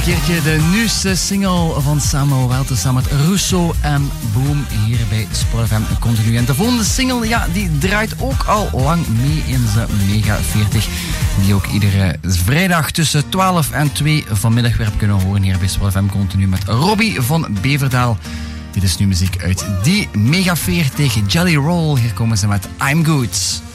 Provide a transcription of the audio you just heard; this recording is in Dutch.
keertje de nieuwste single van Samuel Welte samen met Russo en Boom hier bij Sport FM continu. En de volgende single, ja, die draait ook al lang mee in zijn Mega 40. Die ook iedere vrijdag tussen 12 en 2 vanmiddag weer kunnen horen hier bij Sport FM continu met Robbie van Beverdaal. Dit is nu muziek uit die Mega 40, Jelly Roll. Hier komen ze met I'm Good.